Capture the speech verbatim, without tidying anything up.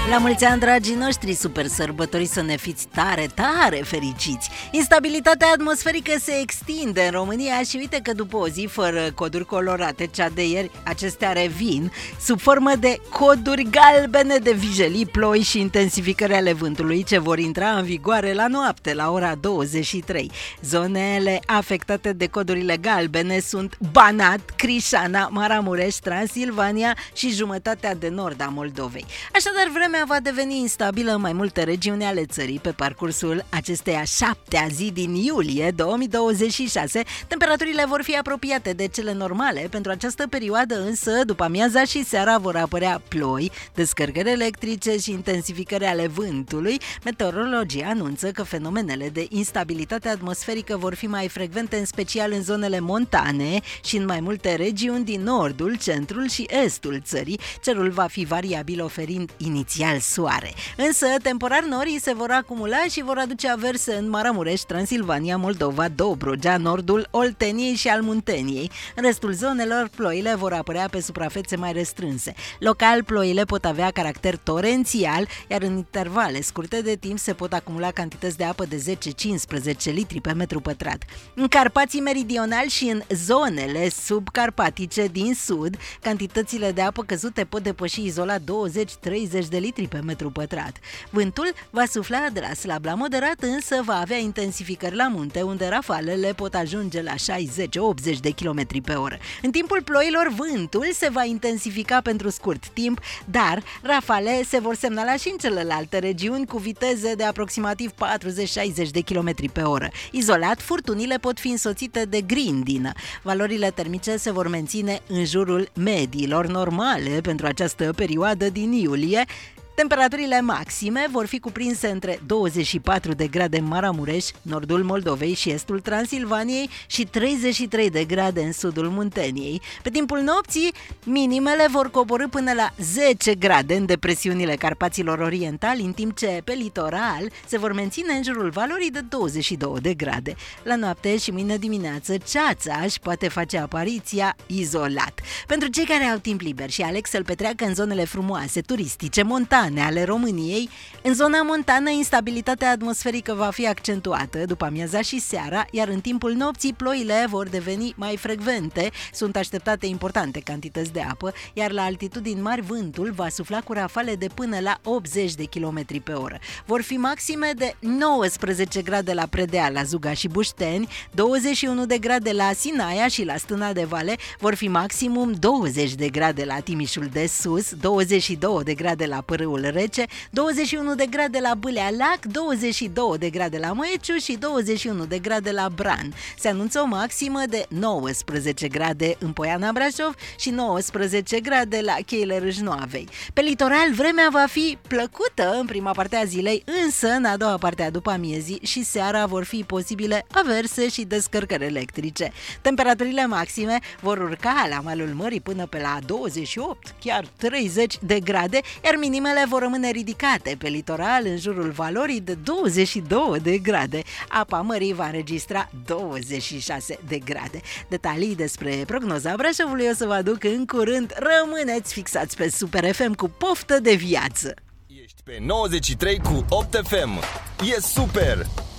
La mulți ani, dragii noștri, super sărbători, să ne fiți tare, tare fericiți. Instabilitatea atmosferică se extinde în România și uite că după o zi fără coduri colorate, cea de ieri, acestea revin sub formă de coduri galbene de vijelii, ploi și intensificări ale vântului, ce vor intra în vigoare la noapte, la ora douăzeci și trei. Zonele afectate de codurile galbene sunt Banat, Crișana, Maramureș, Transilvania și jumătatea de nord a Moldovei. Așadar, vremea va deveni instabilă în mai multe regiuni ale țării pe parcursul acesteia șaptea zi din iulie două mii douăzeci și șase. Temperaturile vor fi apropiate de cele normale pentru această perioadă, însă după amiaza și seara vor apărea ploi, descărcări electrice și intensificări ale vântului. Meteorologia anunță că fenomenele de instabilitate atmosferică vor fi mai frecvente, în special în zonele montane și în mai multe regiuni din nordul, centrul și estul țării. Cerul va fi variabil, oferind inițial soare. Însă, temporar norii se vor acumula și vor aduce averse în Maramureș, Transilvania, Moldova, Dobrogea, nordul Olteniei și al Munteniei. În restul zonelor, ploile vor apărea pe suprafețe mai restrânse. Local, ploile pot avea caracter torențial, iar în intervale scurte de timp se pot acumula cantități de apă de zece-cincisprezece litri pe metru pătrat. În Carpații meridionali și în zonele subcarpatice din sud, cantitățile de apă căzute pot depăși izolat douăzeci-treizeci de litri pe metru pătrat. Vântul va sufla de la slab la moderat, însă va avea intensificări la munte, unde rafalele pot ajunge la șaizeci-optzeci de kilometri pe oră. În timpul ploilor, vântul se va intensifica pentru scurt timp, dar rafale se vor semnala și în celelalte regiuni cu viteze de aproximativ patruzeci-șaizeci de kilometri pe oră. Izolat, furtunile pot fi însoțite de grindină. Valorile termice se vor menține în jurul mediilor normale pentru această perioadă din iulie. Temperaturile maxime vor fi cuprinse între douăzeci și patru de grade în Maramureș, nordul Moldovei și estul Transilvaniei și treizeci și trei de grade în sudul Munteniei. Pe timpul nopții, minimele vor coborî până la zece grade în depresiunile Carpaților Orientali, în timp ce pe litoral se vor menține în jurul valorii de douăzeci și două de grade. La noapte și mâine dimineață, ceața își poate face apariția izolat. Pentru cei care au timp liber și aleg să-l petreacă în zonele frumoase, turistice, montane ale României, în zona montană instabilitatea atmosferică va fi accentuată după amiaza și seara, iar în timpul nopții ploile vor deveni mai frecvente. Sunt așteptate importante cantități de apă, iar la altitudini mari vântul va sufla cu rafale de până la optzeci de kilometri pe oră. Vor fi maxime de nouăsprezece grade la Predeal, la Zuga și Bușteni, douăzeci și unu de grade la Sinaia și la Stâna de Vale, vor fi maximum douăzeci de grade la Timișul de Sus, douăzeci și două de grade la Pârâul Rece, douăzeci și unu de grade la Bâlea Lac, douăzeci și două de grade la Măieciu și douăzeci și unu de grade la Bran. Se anunță o maximă de nouăsprezece grade în Poiana Brașov și nouăsprezece grade la Cheile Râșnoavei. Pe litoral, vremea va fi plăcută în prima parte a zilei, însă în a doua parte a după amiezii și seara vor fi posibile averse și descărcări electrice. Temperaturile maxime vor urca la malul mării până pe la douăzeci și opt, chiar treizeci de grade, iar minimele vor rămâne ridicate pe litoral în jurul valorii de douăzeci și două de grade. Apa mării va înregistra douăzeci și șase de grade. Detalii despre prognoza Brașovului o să vă aduc în curând. Rămâneți fixați pe Super F M cu poftă de viață! Ești pe nouăzeci și trei cu opt F M. E super!